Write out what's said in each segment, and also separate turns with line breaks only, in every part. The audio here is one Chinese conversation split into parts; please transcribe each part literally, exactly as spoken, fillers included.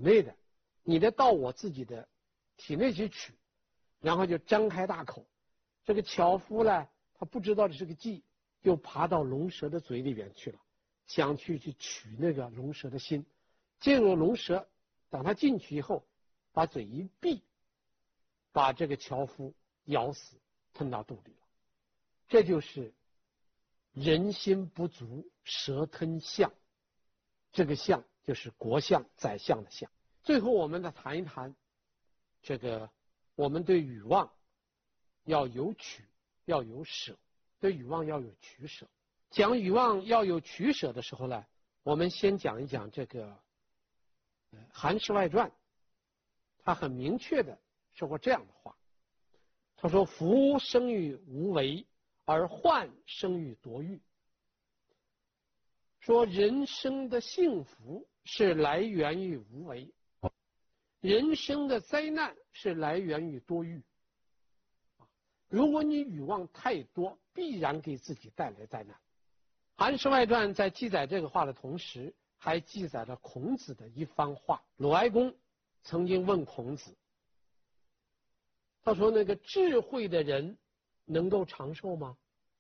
内的，你得到我自己的体内去取，然后就张开大口。这个樵夫呢，他不知道这是个计，就爬到龙蛇的嘴里边去了，想去去取那个龙蛇的心。结果龙蛇等他进去以后，把嘴一闭，把这个樵夫咬死，吞到肚里了。这就是人心不足蛇吞象，这个象就是国相宰相的相。最后我们再谈一谈这个我们对欲望要有取要有舍，对欲望要有取舍。讲欲望要有取舍的时候呢，我们先讲一讲这个《韩氏外传》，他很明确的说过这样的话，他说：福生于无为，而患生于夺欲。说人生的幸福是来源于无为，人生的灾难是来源于多欲。如果你欲望太多，必然给自己带来灾难。韩氏外传在记载这个话的同时，还记载了孔子的一番话。鲁哀公曾经问孔子，他说：那个智慧的人能够长寿吗？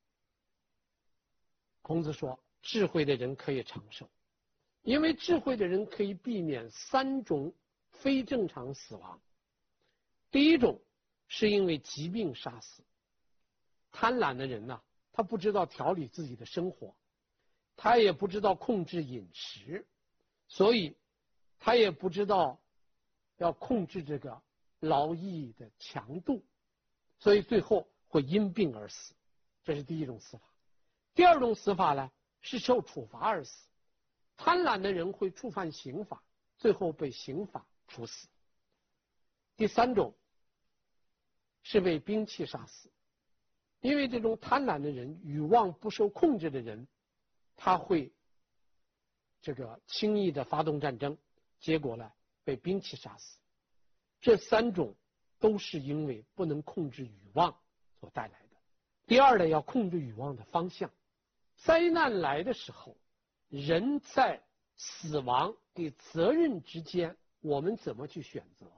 孔子说：智慧的人可以长寿，因为智慧的人可以避免三种非正常死亡。第一种是因为疾病杀死。贪婪的人呢、啊，他不知道调理自己的生活，他也不知道控制饮食，所以他也不知道要控制这个劳役的强度，所以最后会因病而死。这是第一种死法。第二种死法呢，是受处罚而死。贪婪的人会触犯刑法，最后被刑法处死。第三种是被兵器杀死。因为这种贪婪的人，欲望不受控制的人，他会这个轻易的发动战争，结果呢被兵器杀死。这三种都是因为不能控制欲望所带来的。第二呢，要控制欲望的方向。灾难来的时候，人在死亡与责任之间，我们怎么去选择？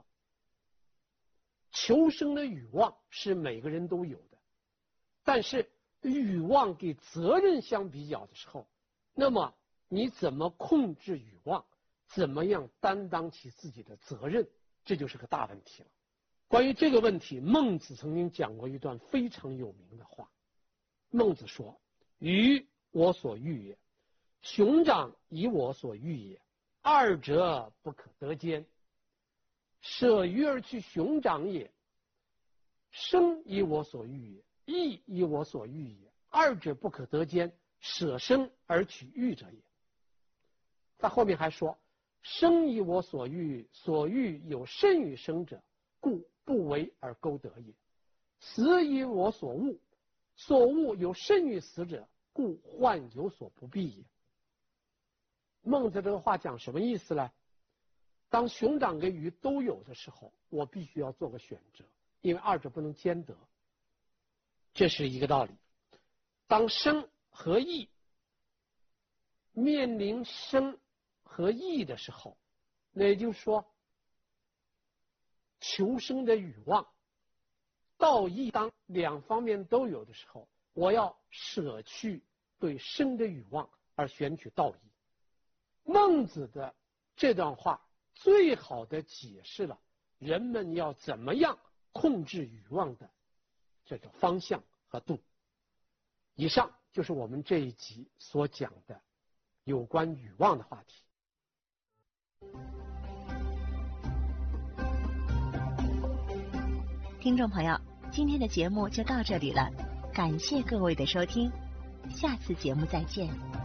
求生的欲望是每个人都有的，但是欲望给责任相比较的时候，那么你怎么控制欲望，怎么样担当起自己的责任，这就是个大问题了。关于这个问题，孟子曾经讲过一段非常有名的话。孟子说：鱼我所欲也，熊掌以我所欲也，二者不可得兼。舍鱼而去熊掌也，生以我所欲也，义以我所欲也，二者不可得兼，舍生而取义者也。他后面还说：生以我所欲，所欲有甚于生者，故不为而钩得也；死以我所恶，所恶有甚于死者，故患有所不避也。孟子这个话讲什么意思呢？当熊掌跟鱼都有的时候，我必须要做个选择，因为二者不能兼得，这是一个道理。当生和义面临生和义的时候，那也就是说求生的欲望道义当两方面都有的时候，我要舍去对生的欲望而选取道义。孟子的这段话最好的解释了人们要怎么样控制欲望的这个方向和度。以上就是我们这一集所讲的有关欲望的话题。
听众朋友，今天的节目就到这里了，感谢各位的收听，下次节目再见。